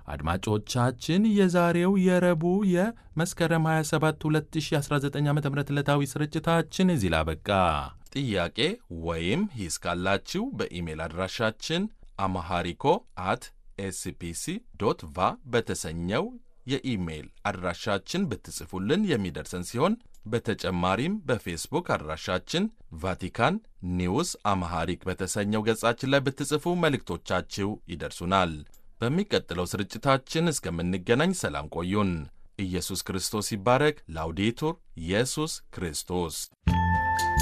አድማጮቻችን የዛሬው የረቡዕ የመስከረም 27 2019 ዓ.ም ዕለታዊ ስርጭታችን እዚህ ላይ አበቃ። ጥያቄ ወይም ሂስ ካላችሁ በኢሜል አድራሻችን amharico@spc.va በተሰኘው የኢሜል አድራሻችን ብትጽፉልን የሚደርሰን ሲሆን በተጨማሪም በፌስቡክ አድራሻችን ቫቲካን ኒውስ አምሃሪክ በተሰኘው ገጻችን ላይ ብትጽፉ መልእክቶቻችሁ ይደርሱናል። በሚቀጥለው ስርጭታችን እስከምንገናኝ ሰላም ቆዩን። ኢየሱስ ክርስቶስ ይባረክ። ላውዴቱር ኢየሱስ ክርስቶስ